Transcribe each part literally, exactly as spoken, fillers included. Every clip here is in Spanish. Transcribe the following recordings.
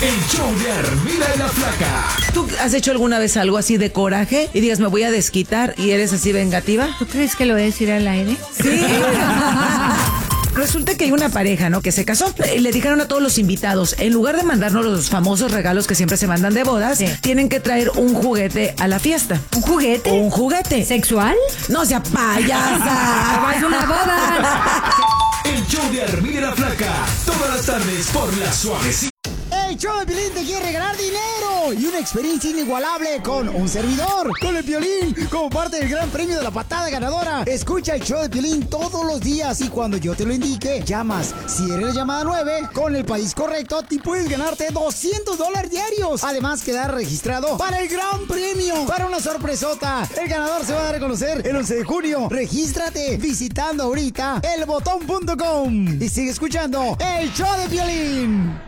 El show de Armida y la Flaca. ¿Tú has hecho alguna vez algo así de coraje y digas, me voy a desquitar y eres así vengativa? ¿Tú crees que lo voy a decir al aire? Sí. Resulta que hay una pareja, ¿no?, que se casó. Le dijeron a todos los invitados, en lugar de mandarnos los famosos regalos que siempre se mandan de bodas, sí, tienen que traer un juguete a la fiesta. ¿Un juguete? ¿Un juguete? ¿Sexual? No sea payasa. ¡Es una boda! El show de Armida y la Flaca. Todas las tardes por La Suavecita. El show de Piolín te quiere regalar dinero y una experiencia inigualable con un servidor, con el Piolín, como parte del gran premio de la patada ganadora. Escucha el show de Piolín todos los días y cuando yo te lo indique, llamas. Si eres la llamada nueve, con el país correcto, te puedes ganarte doscientos dólares diarios. Además, quedar registrado para el gran premio, para una sorpresota. El ganador se va a dar a conocer el once de junio. Regístrate visitando ahorita el botón punto com y sigue escuchando el show de Piolín.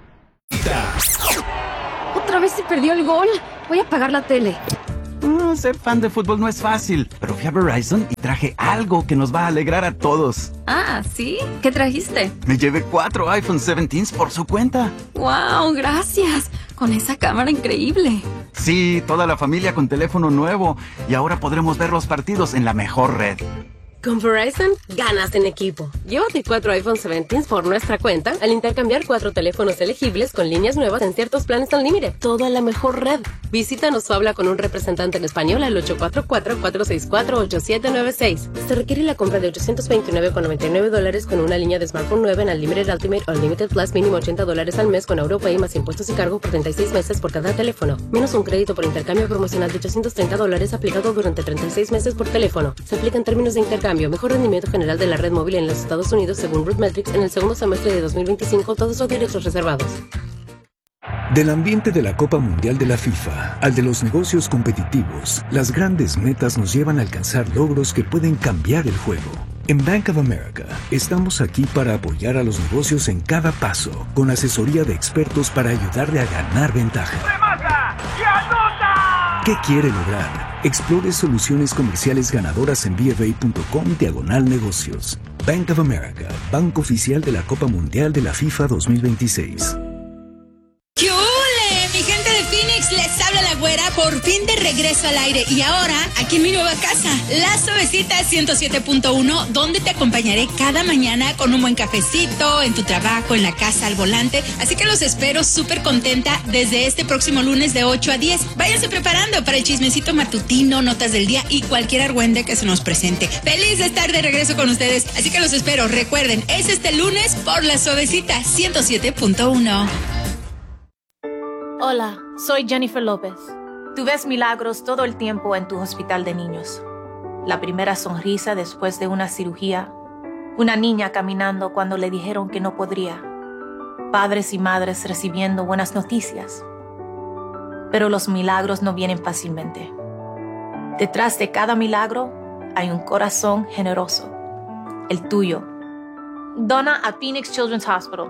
Otra vez se perdió el gol. Voy a apagar la tele. Mm, ser fan de fútbol no es fácil, pero fui a Verizon y traje algo que nos va a alegrar a todos. Ah, ¿sí? ¿Qué trajiste? Me llevé cuatro iPhone diecisiete por su cuenta. ¡Wow! Gracias. Con esa cámara increíble. Sí, toda la familia con teléfono nuevo. Y ahora podremos ver los partidos en la mejor red. Con Verizon, ganas en equipo. Llévate cuatro iPhone diecisiete por nuestra cuenta al intercambiar cuatro teléfonos elegibles con líneas nuevas en ciertos planes al límite. Todo a la mejor red. Visítanos o habla con un representante en español al ocho cuatro cuatro, cuatro seis cuatro, ocho siete nueve seis. Se requiere la compra de ochocientos veintinueve con noventa y nueve dólares con una línea de smartphone nueva en Unlimited Ultimate o Unlimited Plus, mínimo ochenta dólares al mes con AutoPay más impuestos y cargo por treinta y seis meses por cada teléfono. Menos un crédito por intercambio promocional de ochocientos treinta dólares aplicado durante treinta y seis meses por teléfono. Se aplican términos de intercambio. Mejor rendimiento general de la red móvil en los Estados Unidos según RootMetrics en el segundo semestre de dos mil veinticinco. Todos los derechos reservados. Del ambiente de la Copa Mundial de la FIFA al de los negocios competitivos, las grandes metas nos llevan a alcanzar logros que pueden cambiar el juego. En Bank of America estamos aquí para apoyar a los negocios en cada paso, con asesoría de expertos para ayudarle a ganar ventaja. ¡Remata y anota! ¿Qué quiere lograr? Explore soluciones comerciales ganadoras en bfa.com diagonal negocios. Bank of America, banco oficial de la Copa Mundial de la FIFA dos mil veintiséis. ¡Qué ole! Mi gente de Phoenix, les habla la güera, por fin de regreso al aire. Y ahora, aquí en mi nueva casa, La Suavecita ciento siete punto uno, donde te acompañaré cada mañana con un buen cafecito, en tu trabajo, en la casa, al volante. Así que los espero súper contenta desde este próximo lunes de ocho a diez. Váyanse preparando para el chismecito matutino, notas del día y cualquier argüende que se nos presente. Feliz de estar de regreso con ustedes. Así que los espero. Recuerden, es este lunes por La Suavecita ciento siete punto uno. Hola, soy Jennifer López. Tú ves milagros todo el tiempo en tu hospital de niños. La primera sonrisa después de una cirugía. Una niña caminando cuando le dijeron que no podría. Padres y madres recibiendo buenas noticias. Pero los milagros no vienen fácilmente. Detrás de cada milagro hay un corazón generoso. El tuyo. Dona a Phoenix Children's Hospital.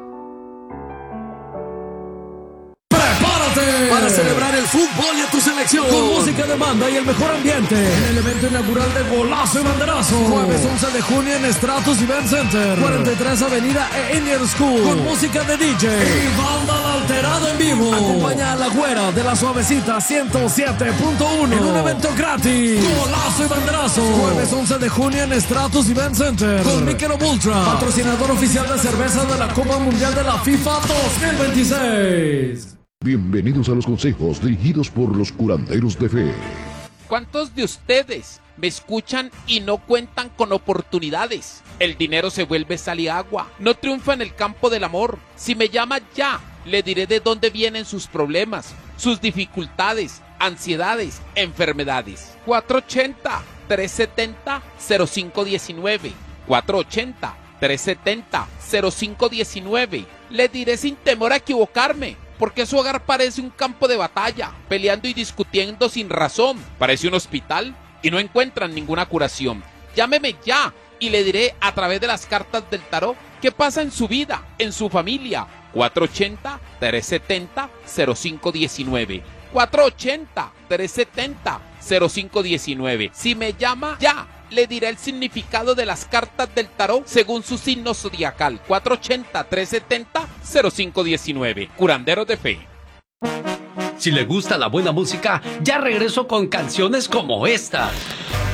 Para celebrar el fútbol y a tu selección con música de banda y el mejor ambiente en el evento inaugural de Golazo y Banderazo, jueves once de junio en Stratus Event Center, cuarenta y tres Avenida e Indian School, con música de D J y banda de Alterado en vivo. Acompaña a la güera de La Suavecita ciento siete punto uno en un evento gratis. Golazo y Banderazo, jueves once de junio en Stratus Event Center, con Michelob Ultra, patrocinador oficial de cerveza de la Copa Mundial de la FIFA dos mil veintiséis. Bienvenidos a los consejos dirigidos por los curanderos de fe. ¿Cuántos de ustedes me escuchan y no cuentan con oportunidades? El dinero se vuelve sal y agua. No triunfa en el campo del amor. Si me llama ya, le diré de dónde vienen sus problemas, sus dificultades, ansiedades, enfermedades. cuatro ochenta, trescientos setenta, cero cinco diecinueve. cuatro ochenta, trescientos setenta, cero cinco diecinueve. Le diré sin temor a equivocarme, porque su hogar parece un campo de batalla, peleando y discutiendo sin razón. Parece un hospital y no encuentran ninguna curación. Llámeme ya y le diré a través de las cartas del tarot qué pasa en su vida, en su familia. cuatro ochenta, trescientos setenta, cero cinco diecinueve. cuatro ochenta, trescientos setenta, cero cinco diecinueve. Si me llama ya, le dirá el significado de las cartas del tarot según su signo zodiacal. cuatro ochenta, trescientos setenta, cero cinco diecinueve. Curanderos de Fe. Si le gusta la buena música, ya regreso con canciones como esta.